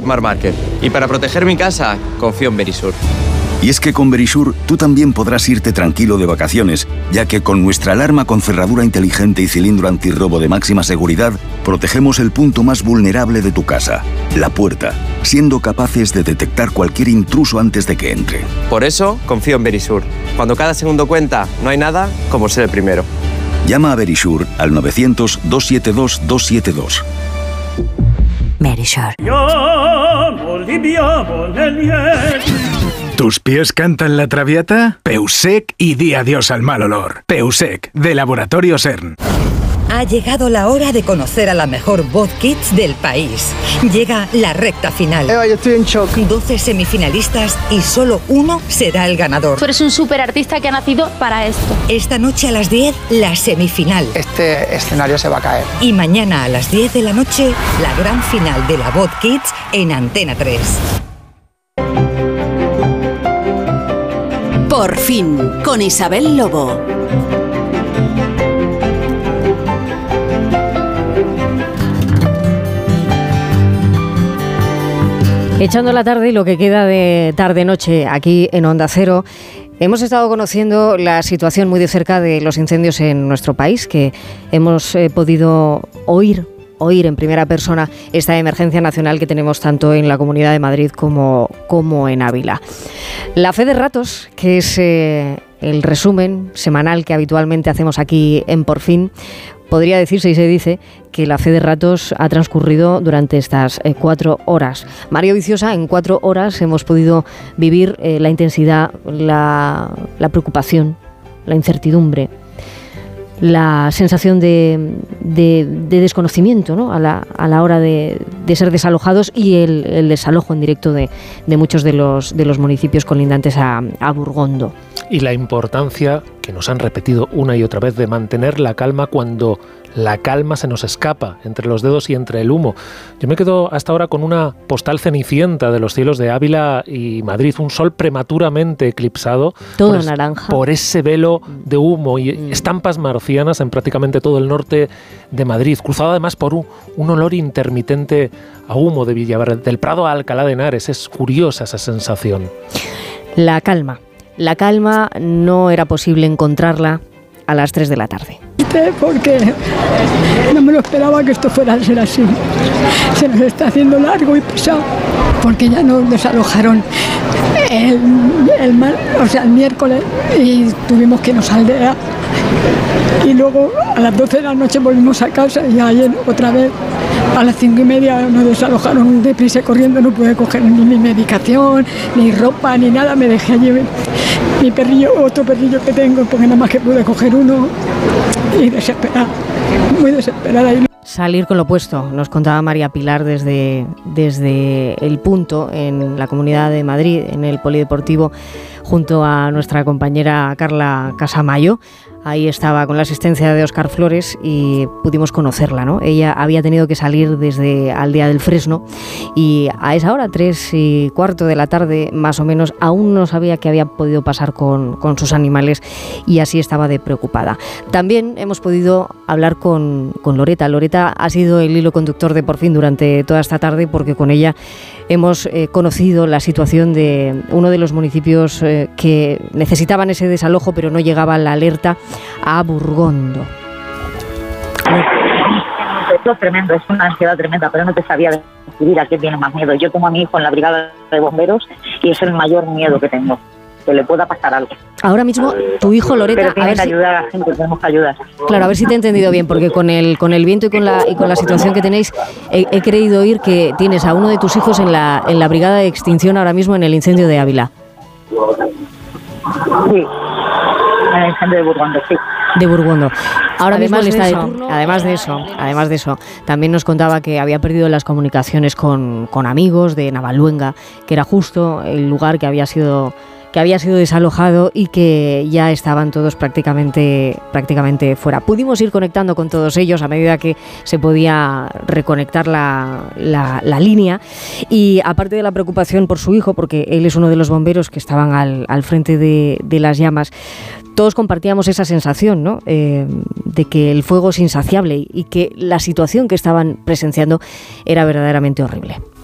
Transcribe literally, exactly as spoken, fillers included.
Smart Market. Y para proteger mi casa, confío en Verisur. Y es que con Verisur tú también podrás irte tranquilo de vacaciones, ya que con nuestra alarma con cerradura inteligente y cilindro antirrobo de máxima seguridad, protegemos el punto más vulnerable de tu casa, la puerta, siendo capaces de detectar cualquier intruso antes de que entre. Por eso, confío en Verisur. Cuando cada segundo cuenta, no hay nada como ser el primero. Llama a Verisur al novecientos, doscientos setenta y dos, doscientos setenta y dos. Verisur. ¿Tus pies cantan la traviata? Peusec y di adiós al mal olor. Peusec, de Laboratorio CERN. Ha llegado la hora de conocer a la mejor voz kids del país. Llega la recta final. Eva, yo estoy en shock. doce semifinalistas y solo uno será el ganador. Tú eres un superartista que ha nacido para esto. Esta noche a las diez, la semifinal. Este escenario se va a caer. Y mañana a las diez de la noche, la gran final de la voz kids en Antena tres. Por fin, con Isabel Lobo. Echando la tarde y lo que queda de tarde-noche aquí en Onda Cero, hemos estado conociendo la situación muy de cerca de los incendios en nuestro país, que hemos eh, podido oír, oír en primera persona esta emergencia nacional que tenemos tanto en la Comunidad de Madrid como, como en Ávila. La Fe de Ratos, que es eh, el resumen semanal que habitualmente hacemos aquí en Por Fin, podría decirse y se dice que la fe de ratos ha transcurrido durante estas eh, cuatro horas. Mario Viciosa, en cuatro horas hemos podido vivir eh, la intensidad, la, la preocupación, la incertidumbre, la sensación de, de, de desconocimiento, ¿no? a, la, a la hora de, de ser desalojados y el, el desalojo en directo de, de muchos de los, de los municipios colindantes a, a Burgondo. Y la importancia, que nos han repetido una y otra vez, de mantener la calma cuando la calma se nos escapa entre los dedos y entre el humo. Yo me quedo hasta ahora con una postal cenicienta de los cielos de Ávila y Madrid, un sol prematuramente eclipsado. Todo por naranja. Es, por ese velo de humo y mm. estampas marcianas en prácticamente todo el norte de Madrid, cruzado además por un, un olor intermitente a humo de Villaverde, del Prado a Alcalá de Henares. Es curiosa esa sensación. La calma. La calma no era posible encontrarla a las tres de la tarde. Porque no me lo esperaba que esto fuera a ser así. Se nos está haciendo largo y pesado, porque ya nos desalojaron el, el, mar, o sea, el miércoles y tuvimos que irnos a Aldea. Y luego a las doce de la noche volvimos a casa y ayer otra vez a las cinco y media nos desalojaron deprisa corriendo. No pude coger ni mi medicación, ni ropa, ni nada. Me dejé allí mi perrillo, otro perrillo que tengo, porque nada más que pude coger uno y desesperada, muy desesperada. Salir con lo puesto, nos contaba María Pilar desde, desde El Punto, en la Comunidad de Madrid, en el Polideportivo, junto a nuestra compañera Carla Casamayo. Ahí estaba con la asistencia de Óscar Flores y pudimos conocerla, ¿no? Ella había tenido que salir desde Aldea del Fresno y a esa hora, tres y cuarto de la tarde, más o menos, aún no sabía qué había podido pasar con, con sus animales y así estaba de preocupada. También hemos podido hablar con, con Loreta. Loreta ha sido el hilo conductor de Por Fin durante toda esta tarde, porque con ella hemos eh, conocido la situación de uno de los municipios eh, que necesitaban ese desalojo, pero no llegaba la alerta, a Burgondo. Esto es tremendo, es una ansiedad tremenda, pero no te sabía decidir a qué tiene más miedo. Yo tengo a mi hijo en la brigada de bomberos y es el mayor miedo que tengo, que le pueda pasar algo. Ahora mismo, tu hijo, Loreta, pero tiene a ver que si... ayudar a la gente, tenemos que ayudar. Claro, a ver si te he entendido bien, porque con el con el viento y con la y con la situación que tenéis, he, he creído oír que tienes a uno de tus hijos en la en la brigada de extinción ahora mismo en el incendio de Ávila. Sí, en el incendio de Burgondo, sí. De Burgondo. Ahora Además mismo está de de eso, turno. Además de eso, además de eso, también nos contaba que había perdido las comunicaciones con, con amigos de Navaluenga, que era justo el lugar que había sido que había sido desalojado y que ya estaban todos prácticamente prácticamente fuera. Pudimos ir conectando con todos ellos a medida que se podía reconectar la, la, la línea, y aparte de la preocupación por su hijo, porque él es uno de los bomberos que estaban al, al frente de, de las llamas, todos compartíamos esa sensación, ¿no? Eh, de que el fuego es insaciable y que la situación que estaban presenciando era verdaderamente horrible.